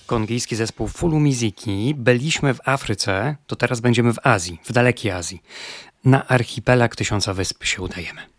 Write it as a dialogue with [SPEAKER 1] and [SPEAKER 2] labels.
[SPEAKER 1] kongijski zespół Fulu Miziki. Byliśmy w Afryce, to teraz będziemy w Azji, w dalekiej Azji. Na archipelag Tysiąca Wysp się udajemy.